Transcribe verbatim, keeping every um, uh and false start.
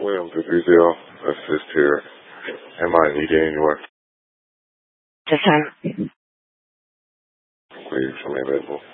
Williams with three zero. Assist here. Am I needed anywhere? This time. Please, I'm available.